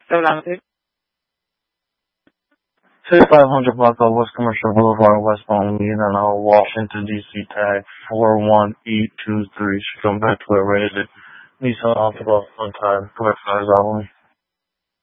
796. 6500 Blackwell West Commercial Boulevard, West Palm Beach, Washington, D.C. tag 41823. Should come back to it rated. Nissan Altima on time. Come back to